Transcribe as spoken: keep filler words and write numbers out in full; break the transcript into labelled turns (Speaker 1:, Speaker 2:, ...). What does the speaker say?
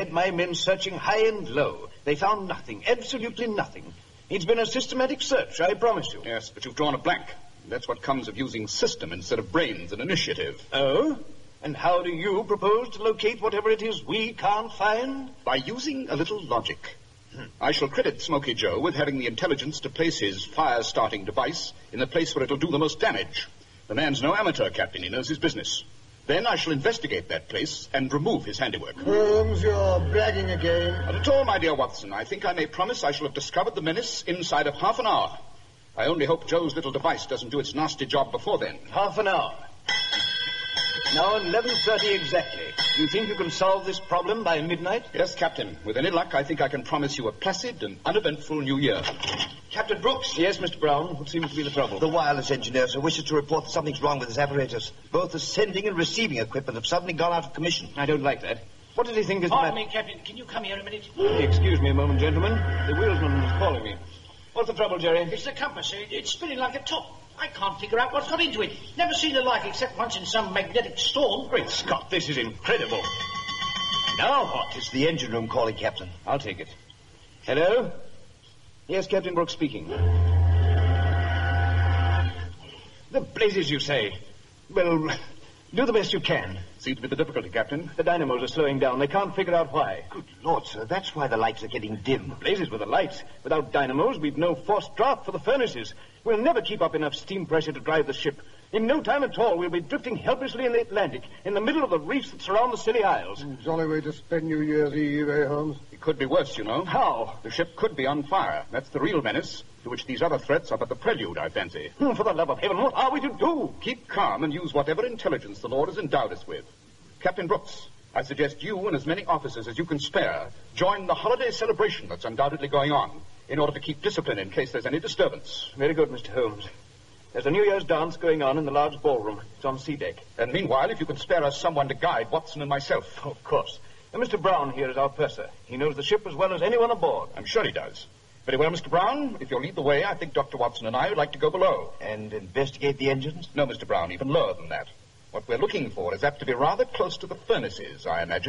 Speaker 1: My men searching high and low. They found nothing, absolutely nothing. It's been a systematic search, I promise you.
Speaker 2: Yes, but you've drawn a blank. That's what comes of using system instead of brains and initiative.
Speaker 1: Oh? And how do you propose to locate whatever it is we can't find?
Speaker 2: By using a little logic. Hmm. I shall credit Smoky Joe with having the intelligence to place his fire-starting device in the place where it'll do the most damage. The man's no amateur, Captain. He knows his business. Then I shall investigate that place and remove his handiwork.
Speaker 3: Holmes, you're bragging again.
Speaker 2: Not at all, my dear Watson. I think I may promise I shall have discovered the menace inside of half an hour. I only hope Joe's little device doesn't do its nasty job before then.
Speaker 1: Half an hour. Now, eleven thirty exactly. Do you think you can solve this problem by midnight?
Speaker 2: Yes, Captain. With any luck, I think I can promise you a placid and uneventful new year.
Speaker 1: Captain Brooks. Yes, Mister Brown. What seems to be the trouble?
Speaker 3: The wireless engineer, sir, wishes to report that something's wrong with his apparatus. Both the sending and receiving equipment have suddenly gone out of commission.
Speaker 1: I don't like that. What does he think is the
Speaker 4: Pardon
Speaker 1: matter?
Speaker 4: me, Captain. Can you come here a minute?
Speaker 1: Excuse me a moment, gentlemen. The wheelsman is calling me. What's the trouble, Jerry?
Speaker 4: It's the compass. It, it's spinning like a top. I can't figure out what's got into it. Never seen the like except once in some magnetic storm.
Speaker 1: Great Scott, this is incredible. Now what?
Speaker 3: It's the engine room calling, Captain.
Speaker 1: I'll take it. Hello? Yes, Captain Brooks speaking. The blazes, you say? Well, do the best you can.
Speaker 2: Seems to be the difficulty, Captain.
Speaker 1: The dynamos are slowing down. They can't figure out why.
Speaker 3: Good Lord, sir, that's why the lights are getting dim.
Speaker 1: Blazes with the lights. Without dynamos, we've no forced draft for the furnaces. We'll never keep up enough steam pressure to drive the ship. In no time at all, we'll be drifting helplessly in the Atlantic, in the middle of the reefs that surround the Scilly Isles.
Speaker 5: Jolly way to spend New Year's Eve, eh, Holmes?
Speaker 2: It could be worse, you know.
Speaker 1: How?
Speaker 2: The ship could be on fire. That's the real menace, to which these other threats are but the prelude, I fancy.
Speaker 1: Hmm, for the love of heaven, what are we to do?
Speaker 2: Keep calm and use whatever intelligence the Lord has endowed us with. Captain Brooks, I suggest you and as many officers as you can spare join the holiday celebration that's undoubtedly going on in order to keep discipline in case there's any disturbance.
Speaker 1: Very good, Mister Holmes. There's a New Year's dance going on in the large ballroom. It's on C deck.
Speaker 2: And meanwhile, if you can spare us someone to guide Watson and myself.
Speaker 1: Oh, of course. And Mister Brown here is our purser. He knows the ship as well as anyone aboard.
Speaker 2: I'm sure he does. Very well, Mister Brown. If you'll lead the way, I think Doctor Watson and I would like to go below.
Speaker 3: And investigate the engines?
Speaker 2: No, Mister Brown, even lower than that. What we're looking for is apt to be rather close to the furnaces, I imagine.